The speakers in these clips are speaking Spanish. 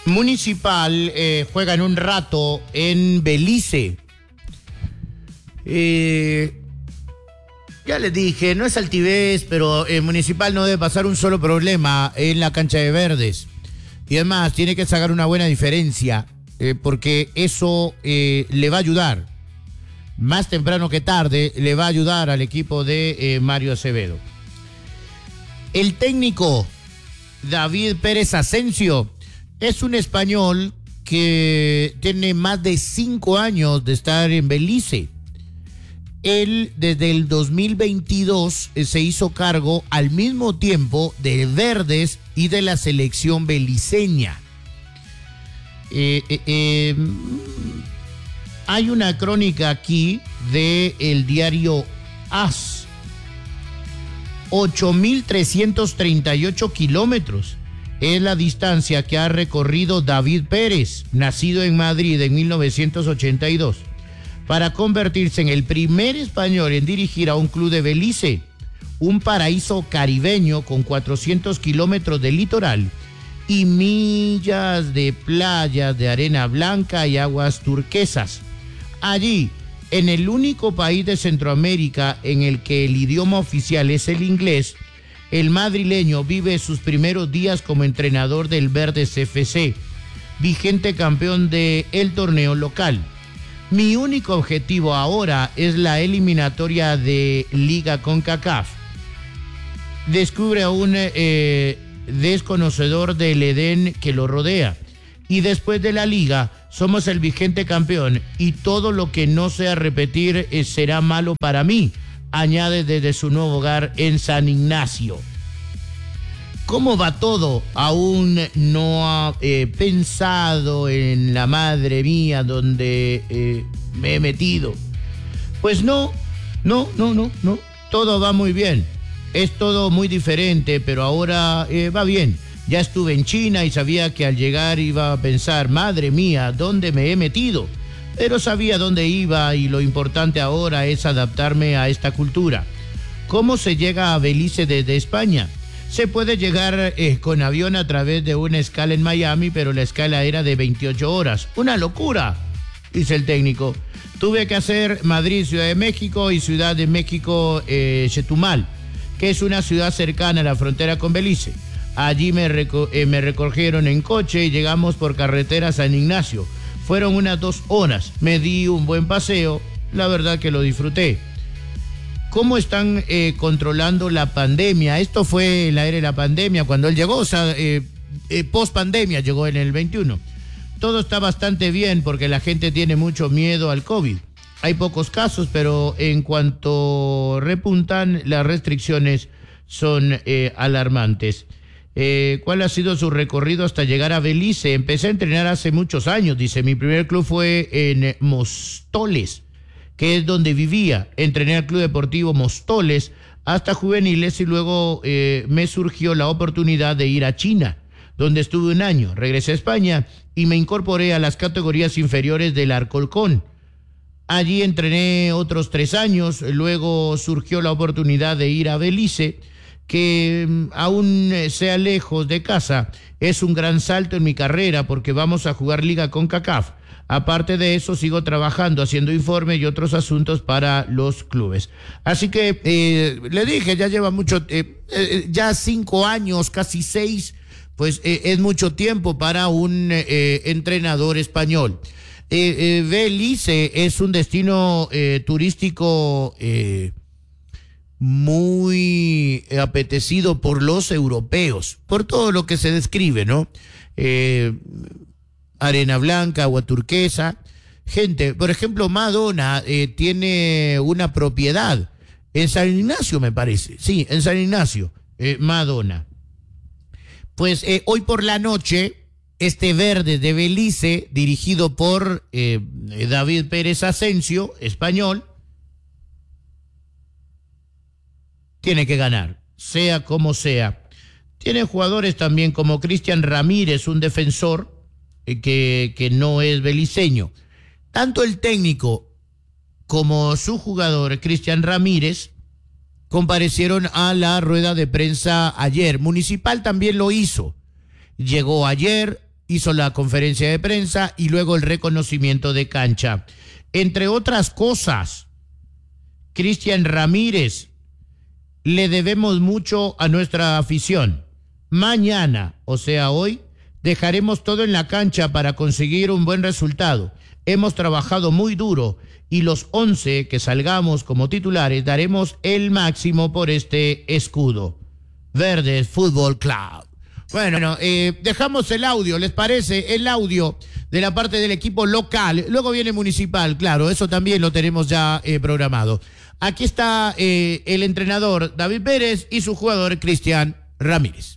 Municipal juega en un rato en Belice. Ya les dije, no es altivez, pero Municipal no debe pasar un solo problema en la cancha de Verdes. Y además tiene que sacar una buena diferencia, porque eso le va a ayudar. Más temprano que tarde le va a ayudar al equipo de Mario Acevedo. El técnico David Pérez Asensio es un español que tiene más de 5 años de estar en Belice. Él desde el 2022 se hizo cargo al mismo tiempo de Verdes y de la selección beliceña. Hay una crónica aquí del diario AS. 8.338 kilómetros es la distancia que ha recorrido David Pérez, nacido en Madrid en 1982, para convertirse en el primer español en dirigir a un club de Belice, un paraíso caribeño con 400 kilómetros de litoral y millas de playas de arena blanca y aguas turquesas. Allí, en el único país de Centroamérica en el que el idioma oficial es el inglés, el madrileño vive sus primeros días como entrenador del Verdes FC, vigente campeón del torneo local. Mi único objetivo ahora es la eliminatoria de Liga CONCACAF. Descubre a un desconocedor del Edén que lo rodea. Y después de la Liga, somos el vigente campeón y todo lo que no sea repetir será malo para mí, añade desde su nuevo hogar en San Ignacio. ¿Cómo va todo? Aún no ha pensado en la madre mía donde me he metido. Pues no. Todo va muy bien. Es todo muy diferente, pero ahora va bien. Ya estuve en China y sabía que al llegar iba a pensar, madre mía, ¿dónde me he metido? Pero sabía dónde iba y lo importante ahora es adaptarme a esta cultura. ¿Cómo se llega a Belice desde España? Se puede llegar con avión a través de una escala en Miami, pero la escala era de 28 horas. ¡Una locura!, dice el técnico. Tuve que hacer Madrid, Ciudad de México y Ciudad de México, Chetumal, que es una ciudad cercana a la frontera con Belice. Allí me recogieron en coche y llegamos por carretera a San Ignacio. Fueron unas 2 horas. Me di un buen paseo. La verdad que lo disfruté. ¿Cómo están controlando la pandemia? Esto fue en la era de la pandemia, cuando él llegó, o sea, post pandemia llegó en el 21. Todo está bastante bien porque la gente tiene mucho miedo al COVID. Hay pocos casos, pero en cuanto repuntan, las restricciones son alarmantes. ¿Cuál ha sido su recorrido hasta llegar a Belice? Empecé a entrenar hace muchos años, dice. Mi primer club fue en Móstoles, que es donde vivía. Entrené al Club Deportivo Móstoles hasta juveniles y luego me surgió la oportunidad de ir a China, donde estuve 1 año. Regresé a España y me incorporé a las categorías inferiores del Alcorcón. Allí entrené otros 3 años, luego surgió la oportunidad de ir a Belice, que aún sea lejos de casa, es un gran salto en mi carrera porque vamos a jugar Liga CONCACAF. Aparte de eso, sigo trabajando, haciendo informes y otros asuntos para los clubes. Así que le dije, ya lleva mucho, ya 5 años, casi 6, pues es mucho tiempo para un entrenador español. Belice es un destino turístico muy apetecido por los europeos, por todo lo que se describe, ¿no? Arena blanca, agua turquesa. Gente, por ejemplo, Madonna tiene una propiedad en San Ignacio, me parece. Sí, en San Ignacio, Madonna. Pues hoy por la noche, este Verdes de Belice, dirigido por David Pérez Asensio, español, tiene que ganar, sea como sea. Tiene jugadores también como Cristian Ramírez, un defensor que no es beliceño. Tanto el técnico como su jugador, Cristian Ramírez, comparecieron a la rueda de prensa ayer. Municipal también lo hizo. Llegó ayer, hizo la conferencia de prensa y luego el reconocimiento de cancha. Entre otras cosas, Cristian Ramírez, le debemos mucho a nuestra afición. Mañana, o sea hoy, dejaremos todo en la cancha para conseguir un buen resultado. Hemos trabajado muy duro y los 11 que salgamos como titulares daremos el máximo por este escudo. Verdes Fútbol Club. Bueno, dejamos el audio, ¿les parece? El audio de la parte del equipo local. Luego viene Municipal, claro, eso también lo tenemos ya programado. Aquí está el entrenador David Pérez y su jugador Cristian Ramírez.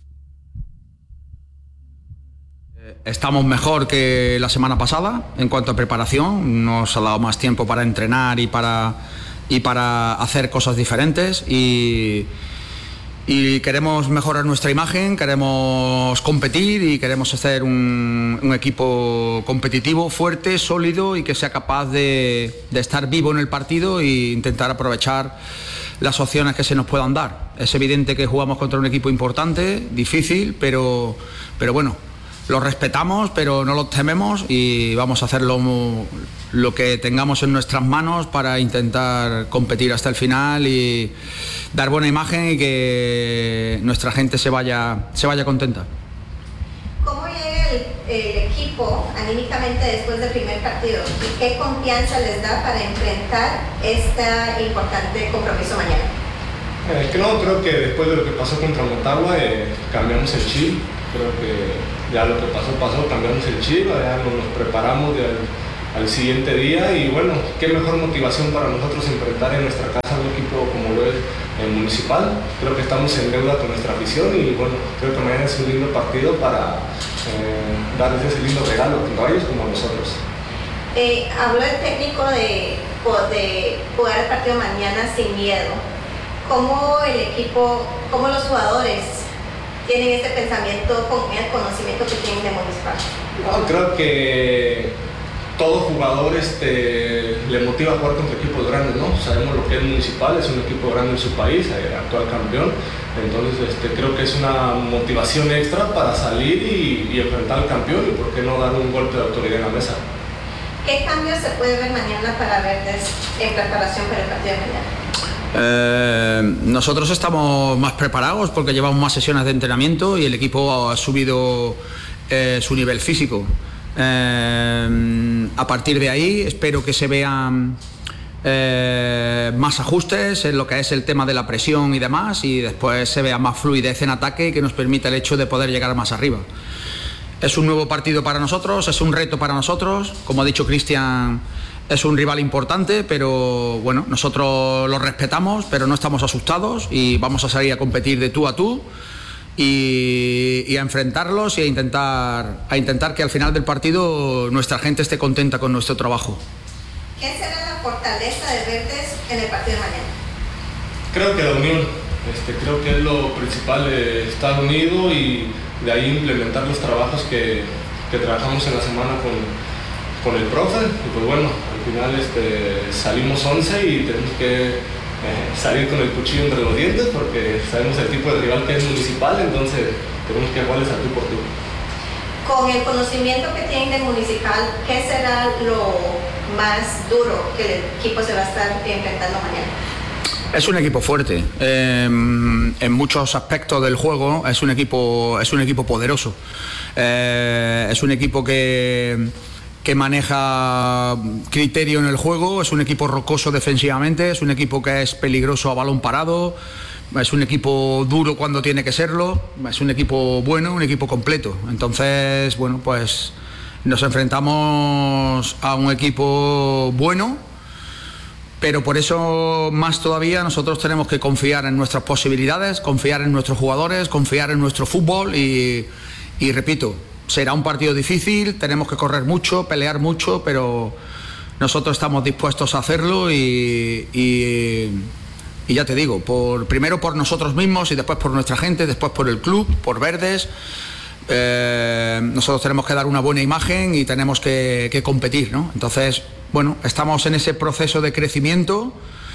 Estamos mejor que la semana pasada en cuanto a preparación. Nos ha dado más tiempo para entrenar y para hacer cosas diferentes y queremos mejorar nuestra imagen, queremos competir y queremos hacer un equipo competitivo, fuerte, sólido y que sea capaz de estar vivo en el partido e intentar aprovechar las opciones que se nos puedan dar. Es evidente que jugamos contra un equipo importante, difícil, pero bueno, los respetamos, pero no los tememos y vamos a hacer lo que tengamos en nuestras manos para intentar competir hasta el final y dar buena imagen y que nuestra gente se vaya contenta. ¿Cómo llega el equipo anímicamente después del primer partido? ¿Y qué confianza les da para enfrentar este importante compromiso mañana? Creo que después de lo que pasó contra Motagua cambiamos el chip. Creo que ya lo que pasó, cambiamos el chip, ya nos preparamos al siguiente día y bueno, qué mejor motivación para nosotros enfrentar en nuestra casa un equipo como lo es el Municipal. Creo que estamos en deuda con nuestra afición y bueno, creo que mañana es un lindo partido para darles ese lindo regalo tanto a ellos como a nosotros. Habló el técnico de jugar el partido mañana sin miedo. ¿Cómo el equipo, cómo los jugadores tienen este pensamiento con el conocimiento que tienen de Municipal? No, creo que todo jugador le motiva a jugar contra equipos grandes, ¿no? Sabemos lo que es Municipal, es un equipo grande en su país, actual campeón, entonces creo que es una motivación extra para salir y enfrentar al campeón y por qué no dar un golpe de autoridad en la mesa. ¿Qué cambios se puede ver mañana para Verdes en preparación para el partido de mañana? Nosotros estamos más preparados porque llevamos más sesiones de entrenamiento y el equipo ha subido su nivel físico. A partir de ahí espero que se vean más ajustes en lo que es el tema de la presión y demás y después se vea más fluidez en ataque que nos permita el hecho de poder llegar más arriba. Es un nuevo partido para nosotros, es un reto para nosotros, como ha dicho Cristian. Es un rival importante, pero bueno, nosotros lo respetamos, pero no estamos asustados y vamos a salir a competir de tú a tú y a enfrentarlos y a intentar que al final del partido nuestra gente esté contenta con nuestro trabajo. ¿Qué será la fortaleza de Verdes en el partido de mañana? Creo que la unión, creo que es lo principal, estar unido y de ahí implementar los trabajos que trabajamos en la semana con el profe y pues bueno, al final salimos 11 y tenemos que salir con el cuchillo entre los dientes porque sabemos el tipo de rival que es Municipal, entonces tenemos que jugarles a tú por tú. Con el conocimiento que tienen de Municipal, ¿qué será lo más duro que el equipo se va a estar enfrentando mañana? Es un equipo fuerte, en muchos aspectos del juego es un equipo poderoso, es un equipo que maneja criterio en el juego, es un equipo rocoso defensivamente, es un equipo que es peligroso a balón parado, es un equipo duro cuando tiene que serlo, es un equipo bueno, un equipo completo. Entonces, bueno, pues nos enfrentamos a un equipo bueno, pero por eso más todavía nosotros tenemos que confiar en nuestras posibilidades, confiar en nuestros jugadores, confiar en nuestro fútbol y repito, será un partido difícil, tenemos que correr mucho, pelear mucho, pero nosotros estamos dispuestos a hacerlo y ya te digo, primero por nosotros mismos y después por nuestra gente, después por el club, por Verdes. Nosotros tenemos que dar una buena imagen y tenemos que competir, ¿no? Entonces, bueno, estamos en ese proceso de crecimiento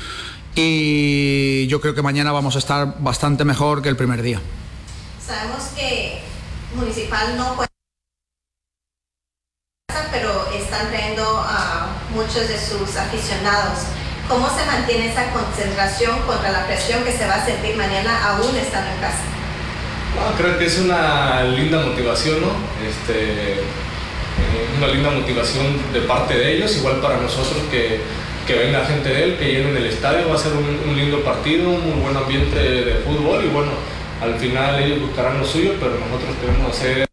y yo creo que mañana vamos a estar bastante mejor que el primer día. Sabemos que Municipal no puede muchos de sus aficionados. ¿Cómo se mantiene esa concentración contra la presión que se va a sentir mañana aún estando en casa? Creo que es una linda motivación, ¿no? Una linda motivación de parte de ellos, igual para nosotros que venga gente de él, que llenen el estadio. Va a ser un lindo partido, un muy buen ambiente de fútbol y bueno, al final ellos buscarán lo suyo, pero nosotros queremos hacer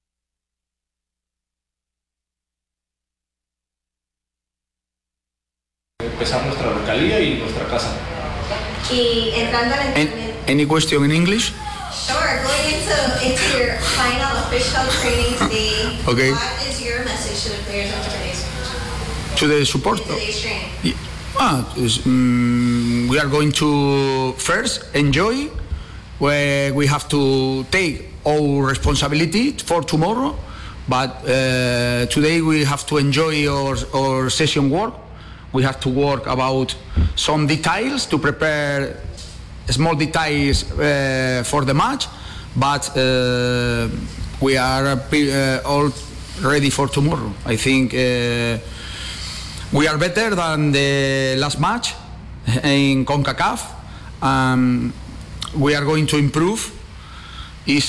empezar nuestra localía y nuestra casa. Y entrando al entrenamiento. Any question in English? Sure, going into your final official training today, Okay. what is your message to the players of today's To the support? training? We are going to first enjoy, where we have to take our responsibility for tomorrow, but today we have to enjoy our session work. We have to work about some details to prepare small details for the match, but we are all ready for tomorrow. I think we are better than the last match in CONCACAF. We are going to improve. We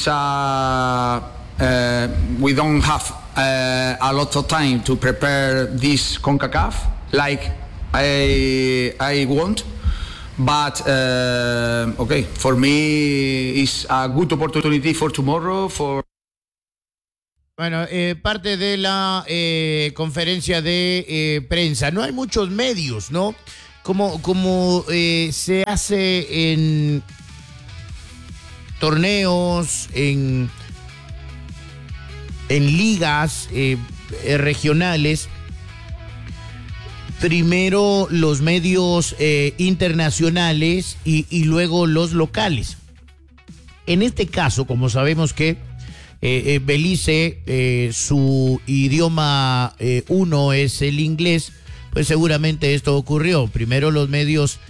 don't have a lot of time to prepare this CONCACAF like I want. But okay, for me it's a good opportunity for tomorrow. Bueno, parte de la conferencia de prensa. No hay muchos medios, ¿no? Como se hace en torneos, en ligas regionales. Primero los medios internacionales y luego los locales. En este caso, como sabemos que Belice, su idioma uno es el inglés, pues seguramente esto ocurrió. Primero los medios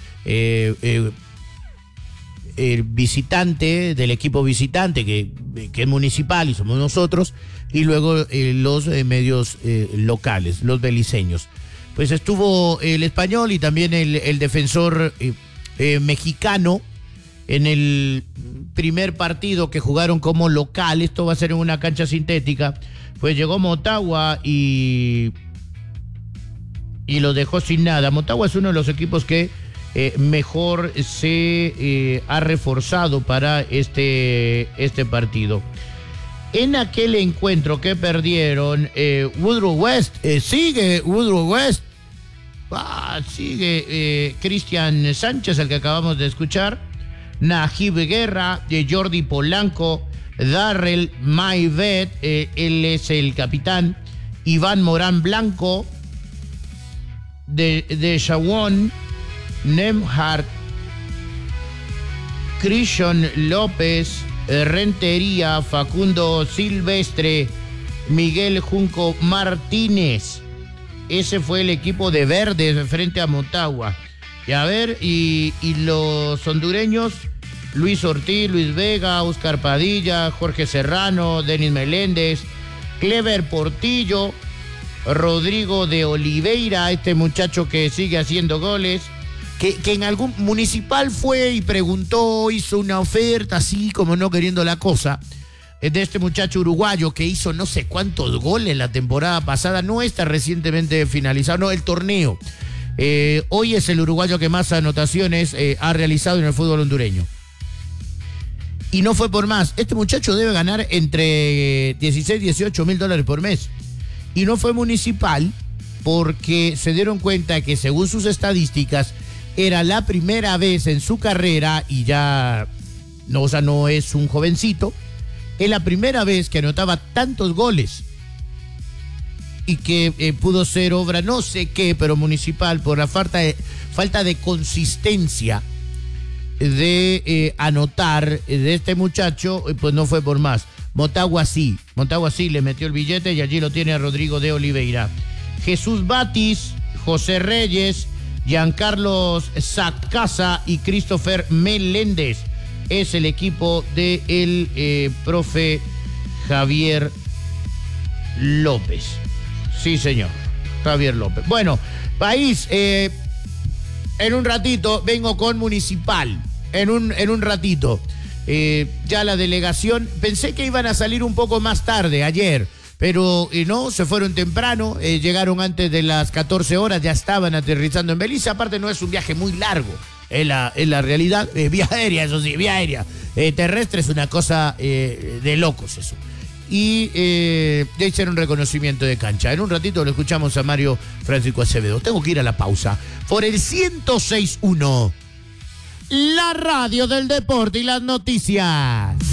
el visitante, del equipo visitante, que es municipal y somos nosotros, y luego los medios locales, los beliceños. Pues estuvo el español y también el defensor mexicano en el primer partido que jugaron como local. Esto va a ser en una cancha sintética. Pues llegó Motagua y lo dejó sin nada. Motagua es uno de los equipos que mejor se ha reforzado para este partido. En aquel encuentro que perdieron, Woodrow West, sigue Woodrow West, sigue Cristian Sánchez, el que acabamos de escuchar, Najib Guerra, Jordi Polanco, Darrell Maivet, él es el capitán, Iván Morán Blanco, de Shawon, Nemhart, Christian López, Rentería, Facundo Silvestre, Miguel Junco Martínez. Ese fue el equipo de Verdes frente a Motagua. Y a ver, y los hondureños, Luis Ortiz, Luis Vega, Oscar Padilla, Jorge Serrano, Denis Meléndez, Clever Portillo, Rodrigo de Oliveira, este muchacho que sigue haciendo goles, que en algún municipal fue y preguntó, hizo una oferta así como no queriendo la cosa, de este muchacho uruguayo que hizo no sé cuántos goles la temporada pasada, no está recientemente finalizado, no, el torneo. Hoy es el uruguayo que más anotaciones ha realizado en el fútbol hondureño. Y no fue por más. Este muchacho debe ganar entre 16 y 18 mil dólares por mes. Y no fue municipal porque se dieron cuenta que según sus estadísticas era la primera vez en su carrera, y ya no, o sea, no es un jovencito, es la primera vez que anotaba tantos goles y que pudo ser obra no sé qué, pero municipal, por la falta de consistencia de anotar de este muchacho, pues no fue por más. Motagua sí le metió el billete y allí lo tiene a Rodrigo de Oliveira. Jesús Batis, José Reyes, Giancarlos Sacasa y Christopher Meléndez es el equipo del profe Javier López. Sí, señor. Javier López. Bueno, país, en un ratito vengo con Municipal. En un ratito. Ya la delegación, pensé que iban a salir un poco más tarde ayer, pero no, se fueron temprano, llegaron antes de las 14 horas, ya estaban aterrizando en Belice. Aparte no es un viaje muy largo, es la realidad, vía aérea, eso sí, vía aérea. Terrestre es una cosa de locos eso. Y ya hicieron reconocimiento de cancha. En un ratito lo escuchamos a Mario Francisco Acevedo. Tengo que ir a la pausa. Por el 106.1, la radio del deporte y las noticias.